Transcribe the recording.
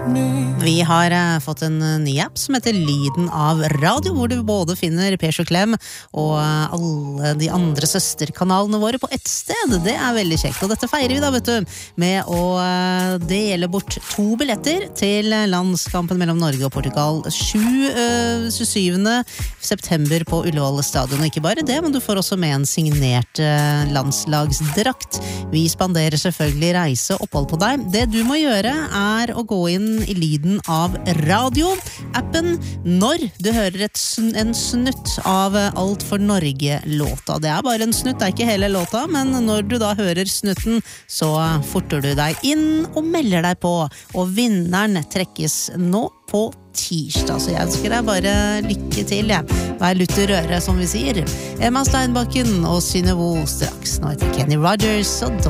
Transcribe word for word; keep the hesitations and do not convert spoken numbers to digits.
Vi har uh, fått en uh, ny app som heter Lyden av Radio, hvor du både finner Pers og Klem og uh, alle de andre søsterkanalene våre på ett sted. Det er veldig kjekt, og dette feirer vi da, vet du, med å uh, dele bort to billetter til landskampen mellom Norge og Portugal tjuesyvende september på Ullevål stadion. Og ikke bare det, men du får også med en signert uh, landslagsdrakt. Vi spanderer selvfølgelig reise og opphold på deg. Det du må gjøre er å gå inn i Lyden av Radio appen når du hører et sn- en snutt av Alt for Norge-låta. Det er bare en snutt, det er ikke hele låta, men når du da hører snutten, så forter du deg inn og melder deg på, og vinneren trekkes nå på tirsdag, så jeg ønsker deg bare lykke til, ja. Vær lutt i røre, som vi sier. Emma Steinbakken og Synnøve straks. Nå heter Kenny Rogers og